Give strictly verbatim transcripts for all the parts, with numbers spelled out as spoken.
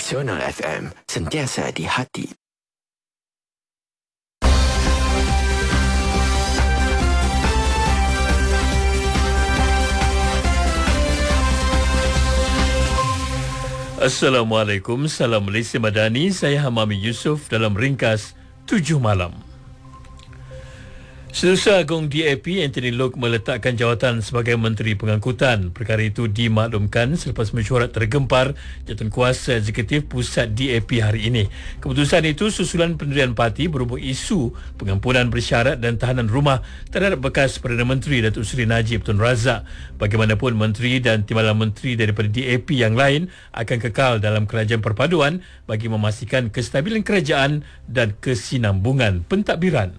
Nasional F M, sentiasa di hati. Assalamualaikum, salam Malaysia Madani. Saya Hamami Yusof dalam ringkas tujuh malam. Setiausaha Agung D A P Anthony Loke meletakkan jawatan sebagai Menteri Pengangkutan. Perkara itu dimaklumkan selepas mesyuarat tergempar Jawatankuasa Eksekutif Pusat D A P hari ini. Keputusan itu susulan pendirian parti berhubung isu pengampunan bersyarat dan tahanan rumah terhadap bekas Perdana Menteri Datuk Seri Najib Tun Razak. Bagaimanapun menteri dan timbalan menteri daripada D A P yang lain akan kekal dalam kerajaan perpaduan bagi memastikan kestabilan kerajaan dan kesinambungan pentadbiran.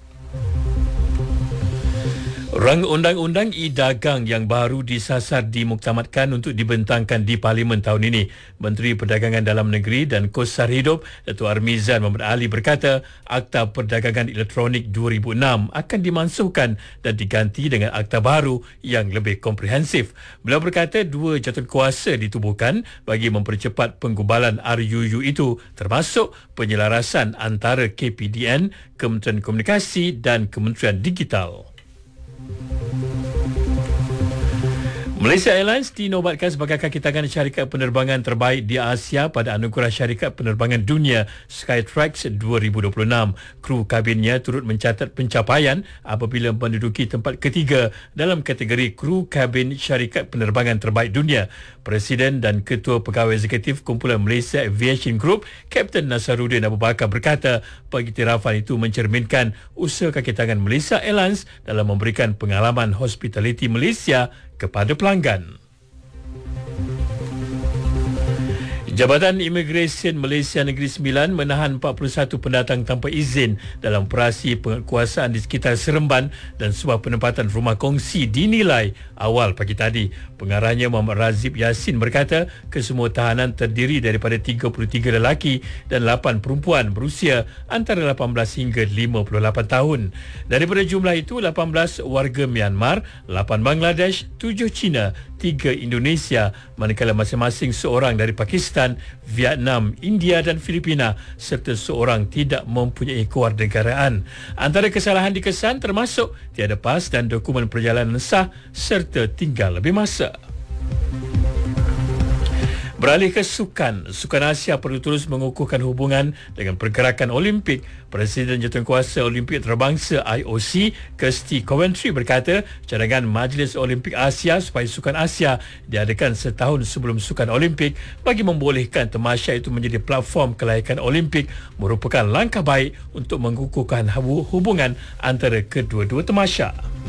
Rang undang-undang e-dagang yang baru disasar dimuktamadkan untuk dibentangkan di Parlimen tahun ini. Menteri Perdagangan Dalam Negeri dan Kos Sara Hidup Datuk Armizan Mohamed Ali berkata Akta Perdagangan Elektronik dua ribu enam akan dimansuhkan dan diganti dengan akta baru yang lebih komprehensif. Beliau berkata dua jawatankuasa ditubuhkan bagi mempercepat penggubalan R U U itu, termasuk penyelarasan antara K P D N, Kementerian Komunikasi dan Kementerian Digital. Malaysia Airlines dinobatkan sebagai kaki tangan syarikat penerbangan terbaik di Asia pada Anugerah Syarikat Penerbangan Dunia Skytrax dua ribu dua puluh enam. Kru kabinnya turut mencatat pencapaian apabila menduduki tempat ketiga dalam kategori kru kabin syarikat penerbangan terbaik dunia. Presiden dan Ketua Pegawai Eksekutif Kumpulan Malaysia Aviation Group, Kapten Nasaruddin Abu Bakar berkata pengiktirafan itu mencerminkan usaha kaki tangan Malaysia Airlines dalam memberikan pengalaman hospitality Malaysia kepada pelanggan. Jabatan Imigresen Malaysia Negeri Sembilan menahan empat puluh satu pendatang tanpa izin dalam operasi penguasaan di sekitar Seremban dan sebuah penempatan rumah kongsi dinilai awal pagi tadi. Pengarahnya Muhammad Razib Yassin berkata kesemua tahanan terdiri daripada tiga puluh tiga lelaki dan lapan perempuan berusia antara lapan belas hingga lima puluh lapan tahun. Daripada jumlah itu, lapan belas warga Myanmar, lapan Bangladesh, tujuh Cina, tiga Indonesia, manakala masing-masing seorang dari Pakistan, Vietnam, India dan Filipina serta seorang tidak mempunyai kewarganegaraan. Antara kesalahan dikesan termasuk tiada pas dan dokumen perjalanan sah serta tinggal lebih masa. Beralih ke sukan, Sukan Asia perlu terus mengukuhkan hubungan dengan pergerakan Olimpik. Presiden Jawatankuasa Olimpik Antarabangsa I O C, Kirsty Coventry berkata cadangan Majlis Olimpik Asia supaya Sukan Asia diadakan setahun sebelum Sukan Olimpik bagi membolehkan tamasya itu menjadi platform kelayakan Olimpik merupakan langkah baik untuk mengukuhkan hubungan antara kedua-dua tamasya.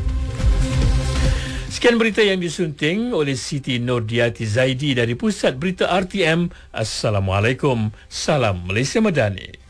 Sekian berita yang disunting oleh Siti Nordiati Zaidi dari Pusat Berita R T M. Assalamualaikum. Salam Malaysia Madani.